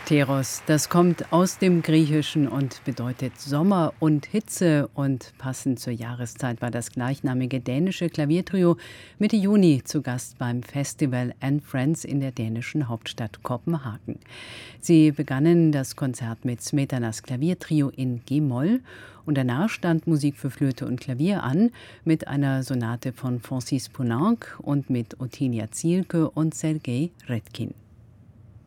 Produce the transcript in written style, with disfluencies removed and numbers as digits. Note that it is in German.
Teros, das kommt aus dem Griechischen und bedeutet Sommer und Hitze, und passend zur Jahreszeit war das gleichnamige dänische Klaviertrio Mitte Juni zu Gast beim Festival Anne Friends in der dänischen Hauptstadt Kopenhagen. Sie begannen das Konzert mit Smetanas Klaviertrio in G-Moll und danach stand Musik für Flöte und Klavier an mit einer Sonate von Francis Poulenc und mit Otilia Zielke und Sergei Redkin.